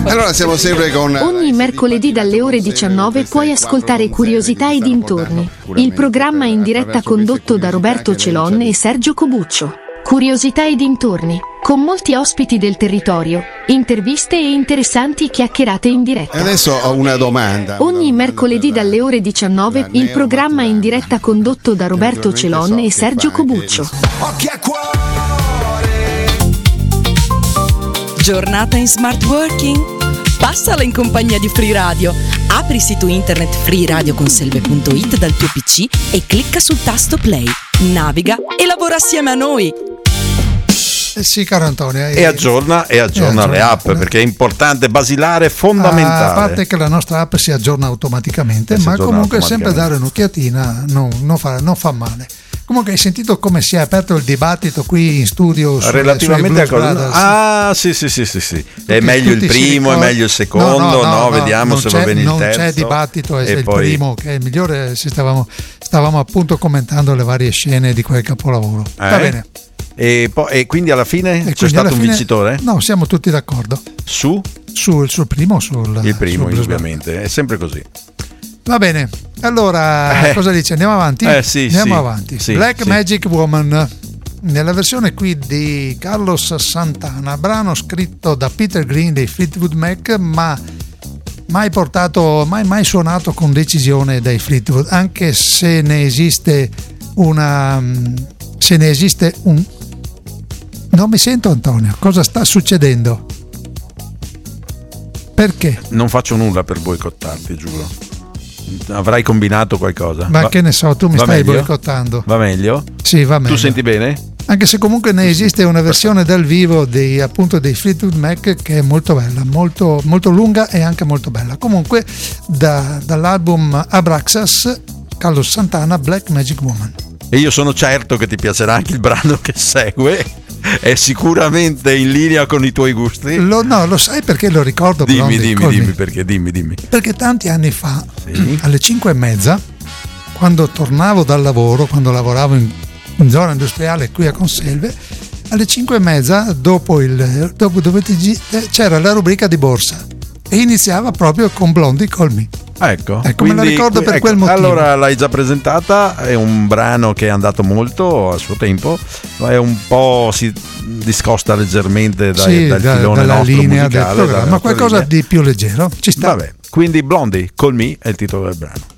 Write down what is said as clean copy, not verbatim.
Allora siamo sempre con... Ogni mercoledì dalle ore 19 puoi ascoltare Curiosità e dintorni, il programma in diretta condotto da Roberto Celon e Sergio Cobuccio. Curiosità e dintorni, con molti ospiti del territorio, interviste e interessanti chiacchierate in diretta. Adesso ho una domanda. Ogni mercoledì dalle ore 19 il programma in diretta condotto da Roberto Celon e Sergio Cobuccio. Giornata in smart working? Passala in compagnia di Free Radio. Apri il sito internet freeradioconselve.it dal tuo PC e clicca sul tasto play. Naviga e lavora assieme a noi. Sì, caro Antonio. E aggiorna le app, perché è importante, basilare, fondamentale. A parte che la nostra app si aggiorna automaticamente, ma comunque sempre dare un'occhiatina non fa male. Comunque hai sentito come si è aperto il dibattito qui in studio relativamente a cosa? Sì. È meglio il primo, è meglio il secondo, no, vediamo se va bene il terzo. Non c'è dibattito, è il primo che è il migliore. Stavamo appunto commentando le varie scene di quel capolavoro. Va bene. E quindi alla fine c'è stato un vincitore? No, siamo tutti d'accordo. Sul primo? Il primo, indubbiamente, è sempre così. Va bene, allora cosa dice? Andiamo avanti? Andiamo avanti. Black Magic Woman, nella versione qui di Carlos Santana, brano scritto da Peter Green dei Fleetwood Mac, ma mai suonato con decisione dai Fleetwood, anche se ne esiste un... Non mi sento, Antonio, cosa sta succedendo? Perché? Non faccio nulla per boicottarti, giuro. Avrai combinato qualcosa? Ma che ne so, tu mi stai boicottando. Va meglio? Sì, va meglio. Tu senti bene? Anche se comunque ne esiste una versione dal vivo dei Fleetwood Mac che è molto bella, molto, molto lunga e anche molto bella. Comunque dall'album Abraxas, Carlos Santana, Black Magic Woman. E io sono certo che ti piacerà anche il brano che segue. È sicuramente in linea con i tuoi gusti. Lo sai perché lo ricordo? Dimmi perché, dimmi. Perché tanti anni fa, alle 5:30, quando tornavo dal lavoro, quando lavoravo in zona industriale qui a Conselve, alle 5:30 dopo c'era la rubrica di borsa e iniziava proprio con Blondie Call Me. Ecco, me la ricordo per quel motivo. Allora l'hai già presentata, è un brano che è andato molto a suo tempo, è un po' si discosta leggermente dal filone dalla nostro linea musicale, del programma, ma qualcosa di più leggero ci sta. Vabbè, quindi Blondie Call Me è il titolo del brano.